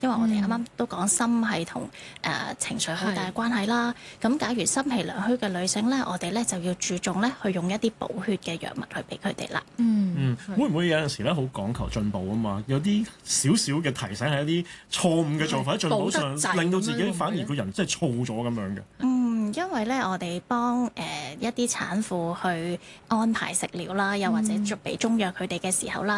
因為我哋啱啱都講心係同情緒好大關係啦。咁假如心脾兩虛嘅女性咧，我哋咧就要注重咧去用一啲補血嘅藥物去俾佢哋啦。 會唔會有陣時咧好講求進步啊嘛？有啲少少嘅提醒係一啲錯誤嘅做法喺進步上，令到自己反而個人真係燥咗咁樣嘅。 因為咧，我哋幫一啲產婦去安排食療啦，又或者俾中藥佢哋嘅時候啦。